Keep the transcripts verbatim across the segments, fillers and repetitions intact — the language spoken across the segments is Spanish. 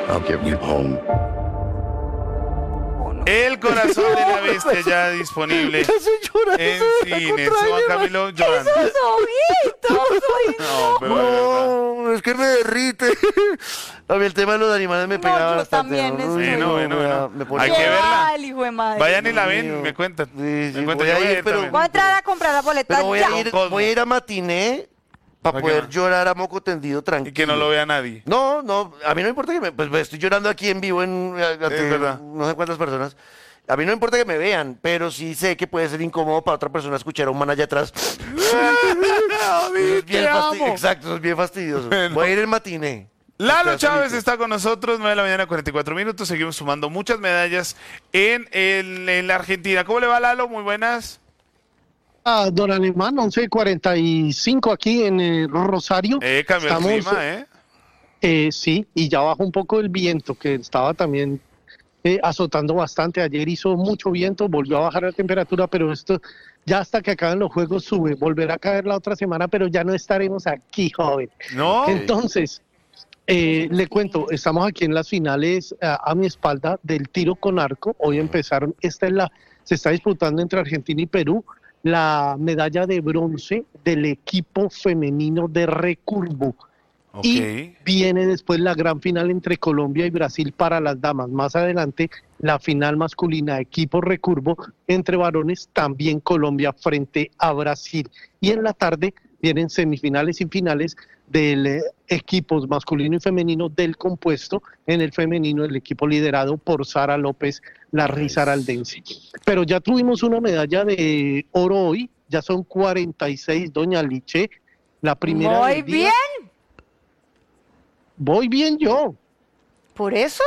I'll get you home. El corazón de la bestia ya disponible en cines. Juan Camilo llorando. ¡Esos ojitos! ¡Ay, No, pero de verdad. No, es que me derrite. A mí el tema de los animales me No, pegaba yo bastante. también ¿no? estoy- Uy, Bueno, no, bueno, me da- bueno. me pone- Hay que ¡Qué verla. mal, hijo de madre! Vayan y la Dios ven, mío. me cuentan. Sí, Me sí, cuentan, voy yo a voy a ir, ir pero- también. Voy a entrar a comprar la boleta Pero voy ya. a ir, Cosmo. voy a ir a matiné para ¿Para poder qué? llorar a moco tendido tranquilo. Y que no lo vea nadie. No, no, a mí no me importa que me... Pues me estoy llorando aquí en vivo en, ante verdad. no sé cuántas personas. A mí no me importa que me vean, pero sí sé que puede ser incómodo para otra persona escuchar a un man allá atrás. Eso es bien te fasti- amo. Exacto, eso es bien fastidioso. Bueno. Voy a ir en matiné. Lalo Está Chávez solito. está con nosotros, nueve de la mañana, cuarenta y cuatro minutos. Seguimos sumando muchas medallas en, el- en la Argentina. ¿Cómo le va, Lalo? Muy buenas. Ah, don Alemán, once cuarenta y cinco aquí en eh, Rosario. Eh, cambió el Estamos, clima, ¿eh? eh, sí, y ya bajó un poco el viento, que estaba también eh, azotando bastante. Ayer hizo mucho viento, volvió a bajar la temperatura, pero esto ya hasta que acaben los juegos sube. Volverá a caer la otra semana, pero ya no estaremos aquí, joven. No. Entonces, eh, le cuento, estamos aquí en las finales a, a mi espalda del tiro con arco. Hoy empezaron, esta es la, se está disputando entre Argentina y Perú, la medalla de bronce del equipo femenino de recurvo. Ok. Y viene después la gran final entre Colombia y Brasil para las damas. Más adelante, la final masculina, equipo recurvo, entre varones, también Colombia frente a Brasil. Y en la tarde vienen semifinales y finales del eh, equipos masculino y femenino del compuesto. En el femenino, el equipo liderado por Sara López, la Risaraldense. Pero ya tuvimos una medalla de oro hoy, ya son cuarenta y seis, doña Liche. La primera Muy del día. bien. Voy bien yo. Por eso.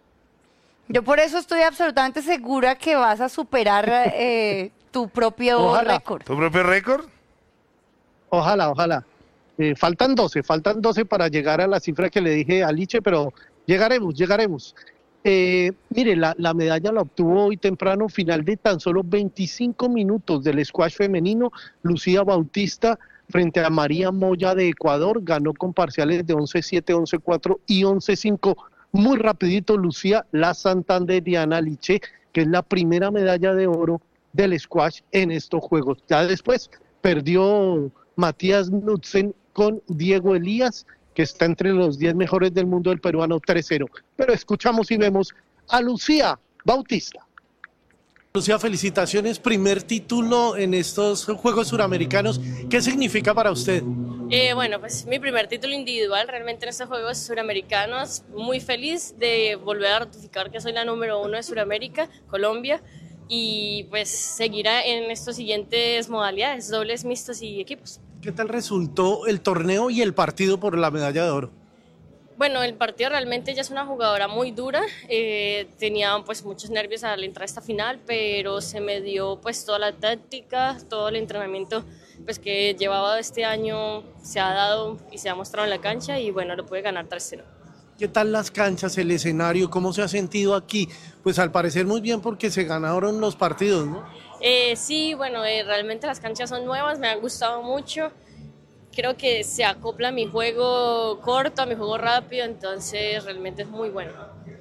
Yo por eso estoy absolutamente segura que vas a superar eh, tu propio Ojalá. récord. ¿Tu propio récord? Ojalá, ojalá. Eh, faltan doce, faltan doce para llegar a la cifra que le dije a Liche, pero llegaremos, llegaremos. Eh, mire, la, la medalla la obtuvo hoy temprano, final de tan solo veinticinco minutos del squash femenino. Lucía Bautista frente a María Moya de Ecuador, ganó con parciales de once siete, once cuatro y once cinco. Muy rapidito, Lucía, la santanderiana Liche, que es la primera medalla de oro del squash en estos Juegos. Ya después perdió Matías Knudsen con Diego Elías, que está entre los diez mejores del mundo, del peruano tres cero. Pero escuchamos y vemos a Lucía Bautista. Lucía, felicitaciones, primer título en estos Juegos Suramericanos. ¿Qué significa para usted? Eh, bueno, pues mi primer título individual realmente en estos Juegos Suramericanos. Muy feliz de volver a ratificar que soy la número uno de Suramérica, Colombia, y pues seguirá en estas siguientes modalidades, dobles, mixtos y equipos. ¿Qué tal resultó el torneo y el partido por la medalla de oro? Bueno, el partido realmente ella es una jugadora muy dura, eh, tenía pues muchos nervios al entrar a esta final, pero se me dio pues toda la táctica, todo el entrenamiento pues que llevaba este año se ha dado y se ha mostrado en la cancha y bueno, lo pude ganar tres cero. ¿Qué tal las canchas, el escenario? ¿Cómo se ha sentido aquí? Pues al parecer muy bien porque se ganaron los partidos, ¿no? Eh, sí, bueno, eh, realmente las canchas son nuevas, me han gustado mucho. Creo que se acopla a mi juego corto, a mi juego rápido, entonces realmente es muy bueno.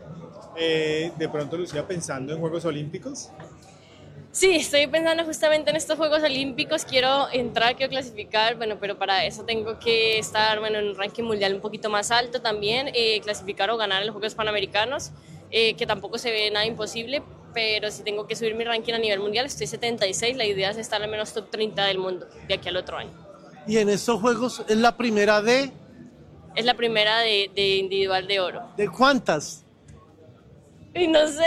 Eh, de pronto, Lucía, pensando en Juegos Olímpicos. Sí, estoy pensando justamente en estos Juegos Olímpicos, quiero entrar, quiero clasificar, bueno, pero para eso tengo que estar bueno, en un ranking mundial un poquito más alto también, eh, clasificar o ganar en los Juegos Panamericanos, eh, que tampoco se ve nada imposible, pero si tengo que subir mi ranking a nivel mundial, estoy setenta y seis, la idea es estar al menos top treinta del mundo de aquí al otro año. Y en estos Juegos es la primera de... Es la primera de, de individual de oro. ¿De cuántas? Y no sé,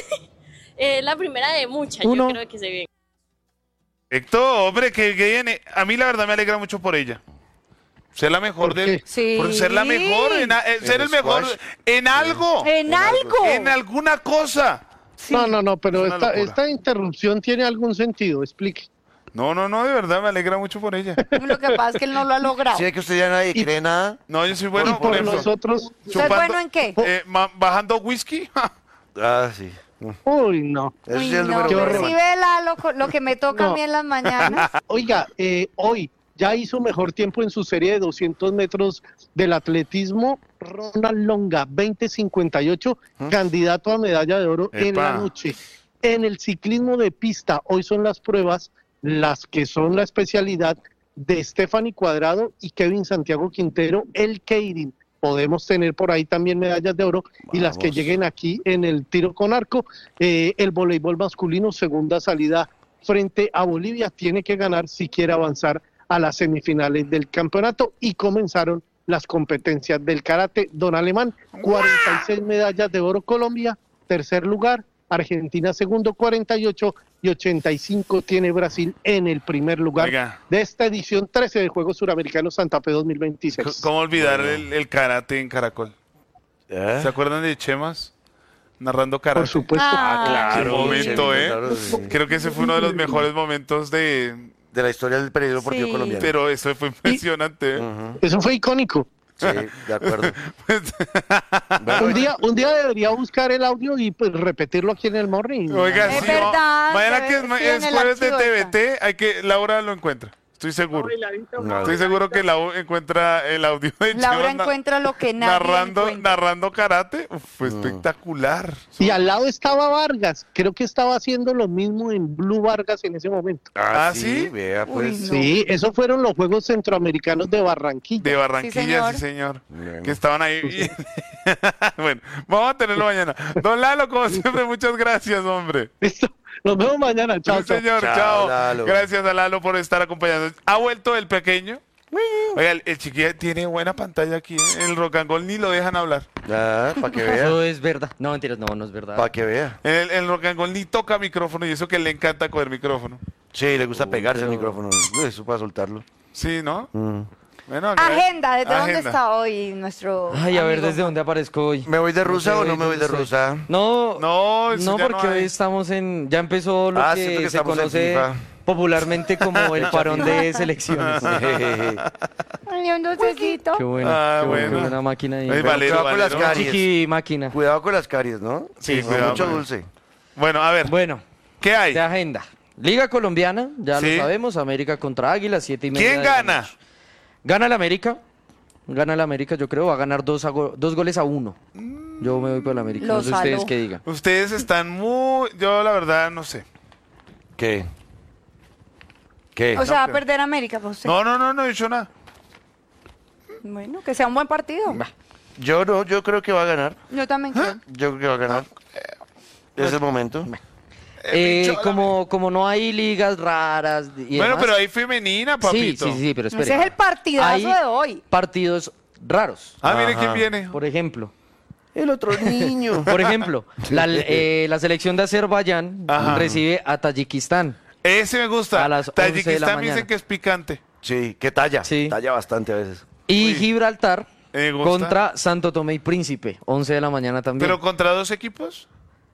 es la primera de muchas, Uno. yo creo que se viene. Perfecto, hombre, que, que viene. A mí la verdad me alegra mucho por ella. Ser la mejor ¿Por del... qué? Sí. Por ser la mejor, en, a- en ser el mejor squash. en algo. En algo. En alguna cosa. No, no, no, pero Es una esta, locura. esta interrupción tiene algún sentido, explique. No, no, no, de verdad me alegra mucho por ella. Lo que pasa es que él no lo ha logrado. Si es que usted ya nadie Y- cree nada. No, yo soy y bueno, por por ejemplo, nosotros... ¿Usted es bueno en qué? eh, ma- bajando whisky. Ah, sí. Uy, no. Ese Uy, sí es el no, número Qué uno. horror. recibe Lalo co- lo que me toca a No. mí en las mañanas. Oiga, eh, hoy ya hizo mejor tiempo en su serie de doscientos metros del atletismo. Ronald Longa, veinte cincuenta y ocho, candidato a medalla de oro en Epa. la noche. En el ciclismo de pista, hoy son las pruebas, las que son la especialidad de Stephanie Cuadrado y Kevin Santiago Quintero, el Keirin. Podemos tener por ahí también medallas de oro y las que lleguen aquí en el tiro con arco. Eh, el voleibol masculino, segunda salida frente a Bolivia, tiene que ganar si quiere avanzar a las semifinales del campeonato, y comenzaron las competencias del karate. Don Alemán, cuarenta y seis medallas de oro Colombia, tercer lugar, Argentina segundo, cuarenta y ocho, y ochenta y cinco tiene Brasil en el primer lugar Oiga. de esta edición trece de Juegos Suramericanos Santa Fe dos mil veintiséis. ¿Cómo olvidar el, el karate en Caracol? ¿Eh? ¿Se acuerdan de Chemas narrando karate? Por supuesto. Ah, Qué Claro, momento, sí, ¿eh? claro, sí. Creo que ese fue uno de los mejores momentos de... De la historia del periodismo deportivo Sí. colombiano. Pero eso fue impresionante. ¿eh? Ujú. Eso fue icónico. Sí, de acuerdo. Pues, Un día, un día debería buscar el audio y pues repetirlo aquí en el morning. Oiga, Es sí, verdad, no, mañana debe- que es, ma- sí, en es el jueves de archivo T V T, hay que Laura lo encuentra. Estoy seguro. No. Estoy seguro que Laura encuentra el audio de Laura Chevron na- encuentra lo que nadie narrando, encuentra. narrando karate. Uf, fue espectacular. Y al lado estaba Vargas. Creo que estaba haciendo lo mismo en Blue Vargas en ese momento. ¿Ah, sí? Vea, pues. Uy, no. Sí, esos fueron los Juegos Centroamericanos de Barranquilla. De Barranquilla, sí, señor. señor. Bueno. Que estaban ahí. Bueno, vamos a tenerlo mañana. Don Lalo, como siempre, muchas gracias, hombre. Listo. Nos vemos mañana. Chao, Sí, chao. señor, Chao, chao. Lalo. Gracias a Lalo por estar acompañando. ¿Ha vuelto el pequeño? Oiga, el, el chiquillo tiene buena pantalla aquí. ¿eh? El rock and roll ni lo dejan hablar. Ah, para que vea. Eso es verdad. No, mentiras, no, no es verdad. Para que vea. El, el rock and roll ni toca micrófono y eso que le encanta coger micrófono. Sí, le gusta pegarse al pero- micrófono. Uy, eso para soltarlo. Sí, ¿no? Mm. Bueno, acá- Agenda, ¿desde dónde Agenda. está hoy nuestro Ay, a ver, amigo? ¿desde dónde aparezco hoy? ¿Me voy de rusa sé o no me voy de dónde rusa? estoy. No, No, eso no, ya no porque hay. hoy estamos en... Ya empezó lo Ah, que, siento que se estamos en conoce FIFA. popularmente como el parón de selecciones. Ay, un dulcecito. Qué bueno, Ah, qué bueno, bueno. qué buena máquina ahí. Ay, Pero Valero, cuidado con las Valero. caries. Chiqui máquina. Cuidado con las caries, ¿no? Sí, No, cuidado, mucho man. dulce. Bueno, a ver, Bueno, ¿qué hay? de agenda. Liga colombiana, ya Sí. lo sabemos, América contra Águila, siete y media. ¿Quién de la gana? noche. Gana el América. Gana el América, yo creo, va a ganar dos, a go- dos goles a uno. Yo me voy por el América. Lo No sé ustedes saló. qué digan. Ustedes están muy... Yo la verdad no sé. ¿Qué? ¿Qué? O sea, va a creo. perder América, pues usted. No, no, no, no he dicho nada. Bueno, que sea un buen partido. Yo no, yo creo que va a ganar. Yo también creo. Yo creo que va a ganar. Es el momento. Eh, bicho, como, como no hay ligas raras y Bueno, demás- pero hay femenina, Sí, papito. sí, sí, pero espere. Ese es el partidazo Hay de hoy. partidos raros. Ah, mire Ajá. quién viene. Por ejemplo, El otro niño. por ejemplo, la, eh, la selección de Azerbaiyán Ajá. recibe a Tayikistán. Ese me gusta. A las once de la Tayikistán me mañana. dicen que es picante. Sí, que talla. Sí. Talla bastante a veces. Y Uy. Gibraltar Me gusta. contra Santo Tomé y Príncipe, once de la mañana también. Pero contra dos equipos.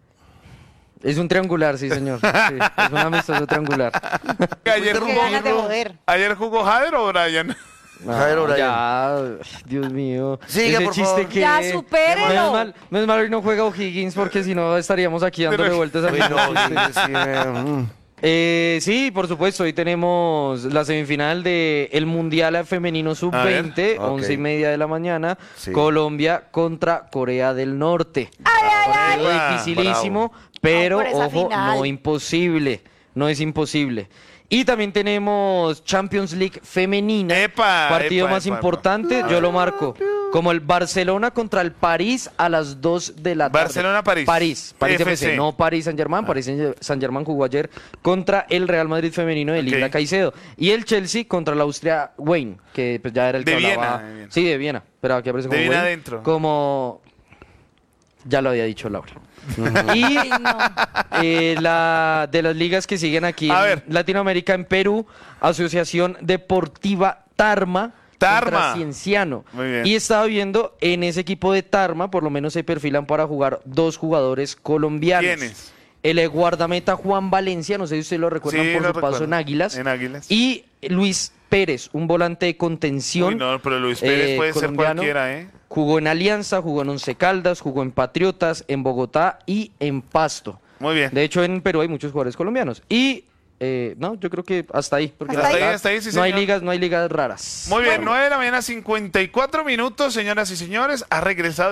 Es un triangular, sí, señor. Sí, es un amistoso triangular. Ayer Qué jugó, ganas de joder. ayer jugó Jader o Brian. Javier O'Brien. Ya, Dios mío. Siga, Ese por chiste favor. que... Ya, supérelo. Menos mal, menos mal hoy no juega O'Higgins porque si no estaríamos aquí dándole Pero- vueltas a Uy, no, sí, sí, eh, mm. Eh, sí, por supuesto, hoy tenemos la semifinal de el Mundial Femenino sub veinte, ok. once y media de la mañana, Sí. Colombia contra Corea del Norte. Partido Bravo. dificilísimo, pero Vamos por esa ojo, final. no imposible, no es imposible. Y también tenemos Champions League femenina, Epa, partido epa, más epa, importante, epa. yo lo marco, como el Barcelona contra el París a las dos de la tarde. Barcelona-París. París, París F F C. C, no París Saint-Germain, París Saint-Germain jugó ayer contra el Real Madrid femenino de Ok. Linda Caicedo. Y el Chelsea contra la Austria Wayne, que pues, ya era el De que Viena, hablaba. de Viena. Sí, de Viena, pero aquí aparece De como Viena Wayne, adentro. como... Ya lo había dicho Laura. y Ay, no. eh, la, de las ligas que siguen aquí A en ver. Latinoamérica, en Perú, Asociación Deportiva Tarma. Tarma. Contra Cienciano. Muy bien. Y estaba viendo en ese equipo de Tarma, por lo menos se perfilan para jugar dos jugadores colombianos. ¿Quiénes? El eh, guardameta Juan Valencia, no sé si ustedes lo recuerdan Sí, por lo su paso recuerdo. en Águilas. En Águilas. Y Luis Pérez, un volante de contención. Uy, no, pero Luis Pérez eh, puede colombiano. ser cualquiera, ¿eh? Jugó en Alianza, jugó en Once Caldas, jugó en Patriotas, en Bogotá y en Pasto. Muy bien. De hecho, en Perú hay muchos jugadores colombianos. Y Eh, no, yo creo que hasta ahí. Porque Hasta la ahí, verdad, hasta ahí, sí, no hay señor. ligas, no hay ligas raras. Muy bien, nueve de la mañana, cincuenta y cuatro minutos, señoras y señores. Ha regresado.